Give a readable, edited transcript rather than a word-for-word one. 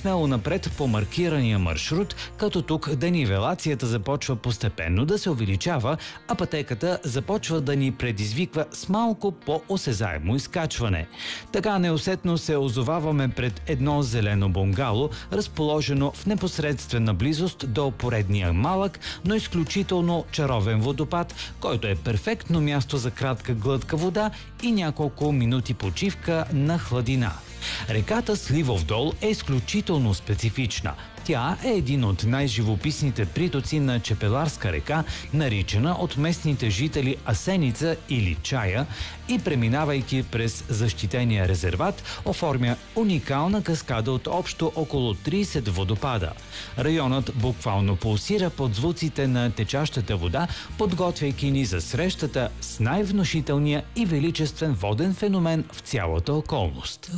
смело напред по маркирания маршрут, като тук денивелацията започва постепенно да се увеличава, а пътеката започва да ни предизвиква с малко по-осезаемо изкачване. Така неусетно се озоваваме пред едно зелено бунгало, разположено в непосредствена близост до поредния малък, но изключително чаровен водопад, който е перфектно място за кратка глътка вода и няколко минути почивка на хладина. Реката Сливов дол е изключително специфична. Тя е един от най-живописните притоци на Чепеларска река, наричана от местните жители Асеница или Чая, и преминавайки през защитения резерват, оформя уникална каскада от общо около 30 водопада. Районът буквално пулсира под звуците на течащата вода, подготвяйки ни за срещата с най-внушителния и величествен воден феномен в цялата околност.